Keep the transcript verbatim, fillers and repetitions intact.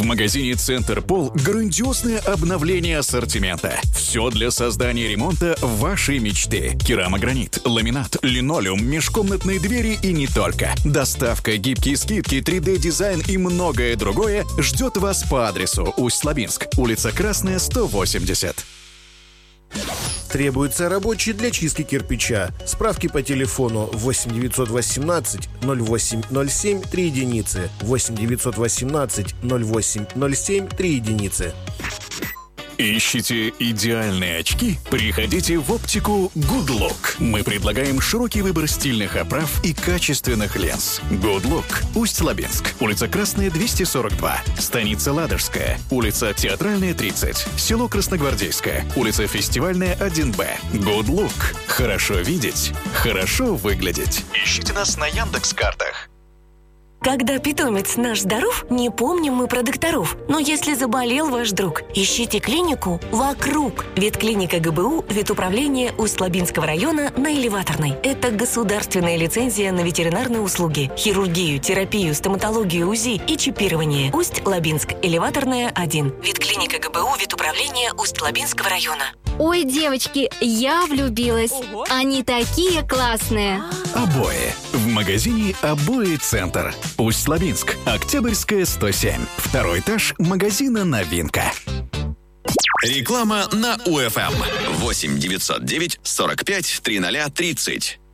магазине «Центр Пол» грандиозное обновление ассортимента. Все для создания ремонта вашей мечты. Керамогранит, ламинат, линолеум, межкомнатные двери и не только. Доставка, гибкие скидки, три дэ-дизайн и многое другое ждет вас по адресу Усть-Лабинск, улица Красная, сто восемьдесят. Требуется рабочий для чистки кирпича. Справки по телефону восемь девятьсот восемнадцать ноль восемь ноль семь три единицы. восемь девятьсот восемнадцать ноль восемь ноль семь три единицы. Ищите идеальные очки? Приходите в оптику Good Look. Мы предлагаем широкий выбор стильных оправ и качественных линз. Good Look. Усть-Лабинск. Улица Красная, двести сорок два. Станица Ладожская. Улица Театральная, тридцать. Село Красногвардейское. Улица Фестивальная, один бэ. Good Look. Хорошо видеть. Хорошо выглядеть. Ищите нас на Яндекс.Картах. Когда питомец наш здоров, не помним мы про докторов. Но если заболел ваш друг, ищите клинику вокруг. Ветклиника гэ бэ у, ветуправление Усть-Лабинского района на Элеваторной. Это государственная лицензия на ветеринарные услуги, хирургию, терапию, стоматологию, УЗИ и чипирование. Усть-Лабинск, Элеваторная, один. Ветклиника гэ бэ у, ветуправление Усть-Лабинского района. Ой, девочки, я влюбилась. Ого. Они такие классные. Обои. В магазине «Обои Центр». Усть-Лабинск. Октябрьская, сто семь. Второй этаж магазина «Новинка». Реклама на УФМ. восемь девятьсот девять сорок пять тридцать тридцать.